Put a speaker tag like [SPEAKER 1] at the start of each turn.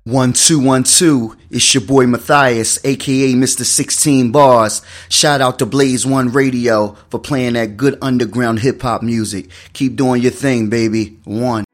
[SPEAKER 1] 1212, it's your boy Matthias, aka Mr. 16 Bars. Shout out to Blaze One Radio for playing that good underground hip hop music. Keep doing your thing, baby. One.